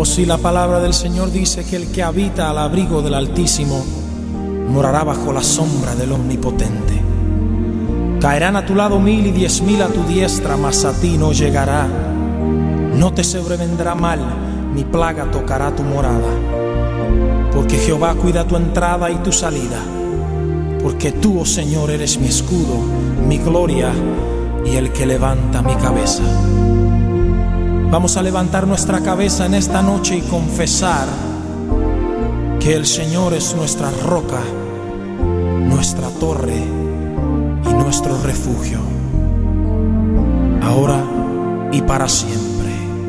Oh, sí, la palabra del Señor dice que el que habita al abrigo del Altísimo morará bajo la sombra del Omnipotente. Caerán a tu lado 1000 y 10.000 a tu diestra, mas a ti no llegará. No te sobrevendrá mal, ni plaga tocará tu morada. Porque Jehová cuida tu entrada y tu salida. Porque tú, oh Señor, eres mi escudo, mi gloria y el que levanta mi cabeza. Vamos a levantar nuestra cabeza en esta noche y confesar que el Señor es nuestra roca, nuestra torre y nuestro refugio, ahora y para siempre.